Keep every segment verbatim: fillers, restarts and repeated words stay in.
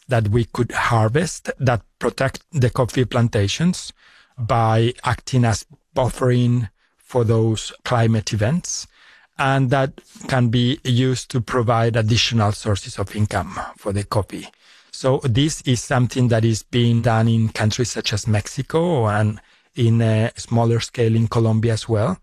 that we could harvest that protect the coffee plantations by acting as buffering for those climate events. And that can be used to provide additional sources of income for the coffee. So this is something that is being done in countries such as Mexico and in a smaller scale in Colombia as well.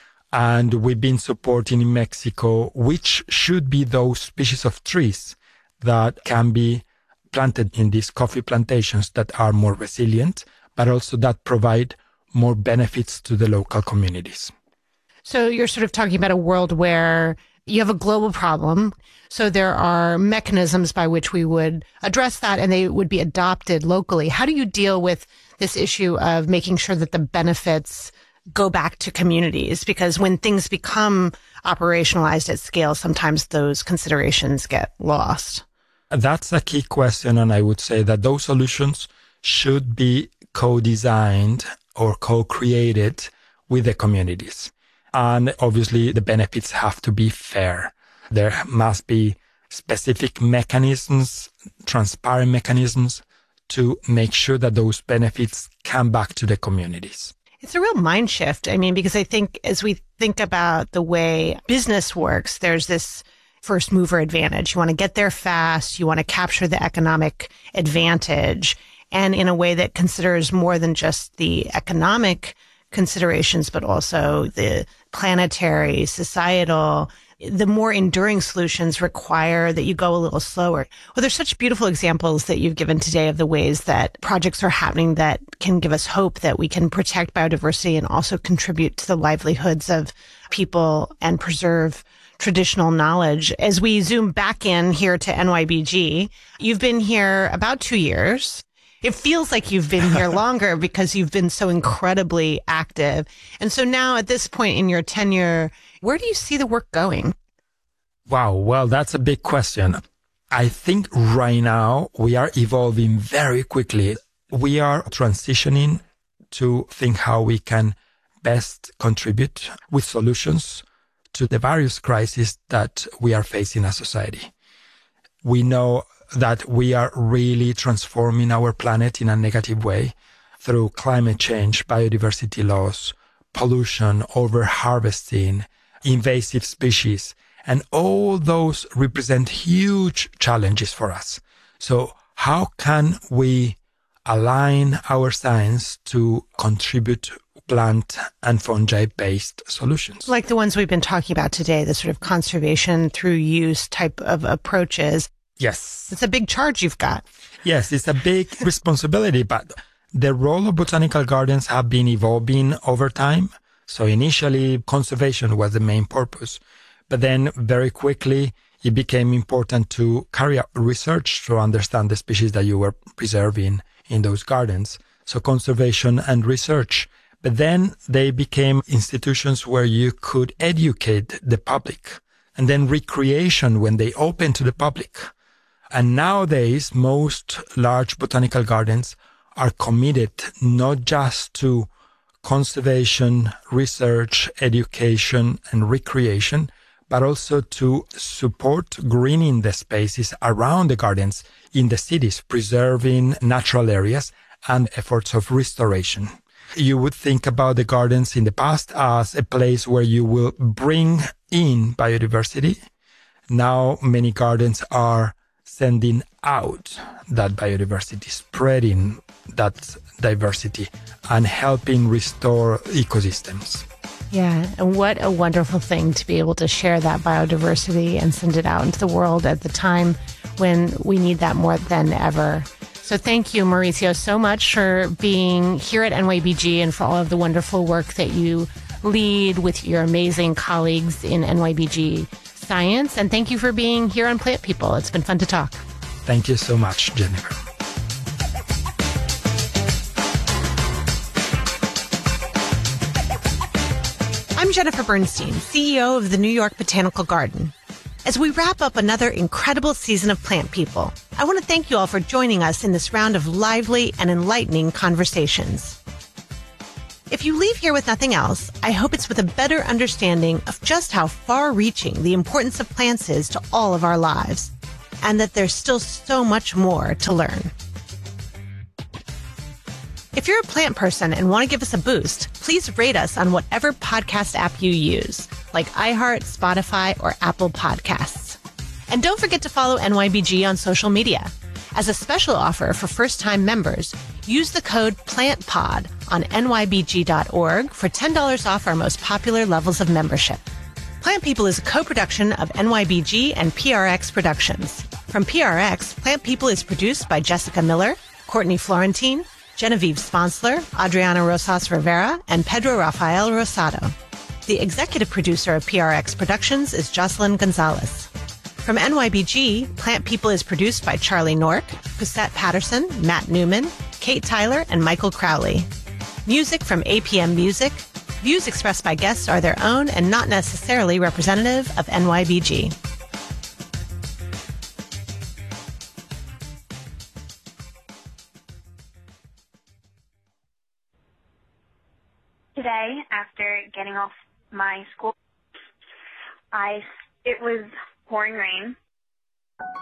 And we've been supporting in Mexico, which should be those species of trees that can be planted in these coffee plantations that are more resilient, but also that provide more benefits to the local communities. So you're sort of talking about a world where you have a global problem. So there are mechanisms by which we would address that and they would be adopted locally. How do you deal with this issue of making sure that the benefits go back to communities? Because when things become operationalized at scale, sometimes those considerations get lost. That's a key question. And I would say that those solutions should be co-designed or co-created with the communities. And obviously, the benefits have to be fair. There must be specific mechanisms, transparent mechanisms to make sure that those benefits come back to the communities. It's a real mind shift. I mean, because I think as we think about the way business works, there's this first mover advantage. You want to get there fast. You want to capture the economic advantage, and in a way that considers more than just the economic considerations, but also the planetary, societal. The more enduring solutions require that you go a little slower. Well, there's such beautiful examples that you've given today of the ways that projects are happening that can give us hope that we can protect biodiversity and also contribute to the livelihoods of people and preserve traditional knowledge. As we zoom back in here to N Y B G, you've been here about two years. It feels like you've been here longer because you've been so incredibly active. And so now at this point in your tenure, where do you see the work going? Wow. Well, that's a big question. I think right now we are evolving very quickly. We are transitioning to think how we can best contribute with solutions to the various crises that we are facing as society. We know that we are really transforming our planet in a negative way through climate change, biodiversity loss, pollution, over-harvesting, invasive species, and all those represent huge challenges for us. So how can we align our science to contribute plant and fungi-based solutions? Like the ones we've been talking about today, the sort of conservation through use type of approaches. Yes. It's a big charge you've got. Yes, it's a big responsibility, but the role of botanical gardens have been evolving over time. So initially, conservation was the main purpose, but then very quickly, it became important to carry out research to understand the species that you were preserving in those gardens. So conservation and research. But then they became institutions where you could educate the public, and then recreation when they open to the public. And nowadays, most large botanical gardens are committed not just to conservation, research, education, and recreation, but also to support greening the spaces around the gardens in the cities, preserving natural areas and efforts of restoration. You would think about the gardens in the past as a place where you will bring in biodiversity. Now, many gardens are sending out that biodiversity, spreading that diversity, and helping restore ecosystems. Yeah, and what a wonderful thing to be able to share that biodiversity and send it out into the world at the time when we need that more than ever. So thank you, Mauricio, so much for being here at N Y B G and for all of the wonderful work that you lead with your amazing colleagues in N Y B G Science. And thank you for being here on Plant People. It's been fun to talk. Thank you so much, Jennifer. I'm Jennifer Bernstein, C E O of the New York Botanical Garden. As we wrap up another incredible season of Plant People, I want to thank you all for joining us in this round of lively and enlightening conversations. If you leave here with nothing else, I hope it's with a better understanding of just how far-reaching the importance of plants is to all of our lives. and that there's still so much more to learn. If you're a plant person and want to give us a boost, please rate us on whatever podcast app you use, like iHeart, Spotify, or Apple Podcasts. And don't forget to follow N Y B G on social media. As a special offer for first-time members, use the code PLANTPOD on N Y B G dot org for ten dollars off our most popular levels of membership. Plant People is a co-production of N Y B G and P R X Productions. From P R X, Plant People is produced by Jessica Miller, Courtney Florentine, Genevieve Sponsler, Adriana Rosas Rivera, and Pedro Rafael Rosado. The executive producer of P R X Productions is Jocelyn Gonzalez. From N Y B G, Plant People is produced by Charlie Nork, Cosette Patterson, Matt Newman, Kate Tyler, and Michael Crowley. Music from A P M Music. Views expressed by guests are their own and not necessarily representative of N Y B G. Today, after getting off my school, I it was pouring rain,